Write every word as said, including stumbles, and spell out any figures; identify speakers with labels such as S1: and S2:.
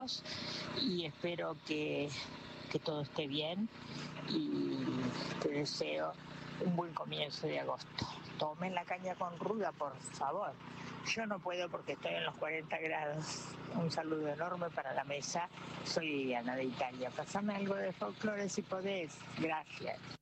S1: y espero que, que todo esté bien y te deseo un buen comienzo de agosto. Tomen la caña con ruda, por favor. Yo no puedo porque estoy en los cuarenta grados. Un saludo enorme para la mesa. Soy Viviana de Italia. Pásame algo de folclore si podés. Gracias.